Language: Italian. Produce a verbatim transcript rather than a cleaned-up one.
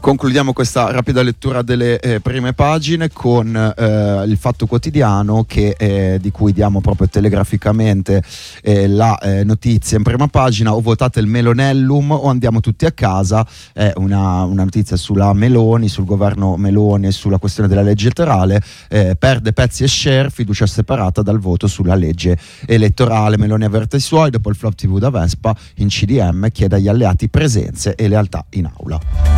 Concludiamo questa rapida lettura delle eh, prime pagine con eh, il Fatto Quotidiano che, eh, di cui diamo proprio telegraficamente eh, la eh, notizia in prima pagina. O votate il Melonellum o andiamo tutti a casa. È una, una notizia sulla Meloni, sul governo Meloni e sulla questione della legge elettorale. Eh, perde pezzi e share, fiducia separata dal voto sulla legge elettorale. Meloni avverte i suoi, dopo il flop tivù da Vespa in C D M chiede agli alleati presenze e lealtà in aula.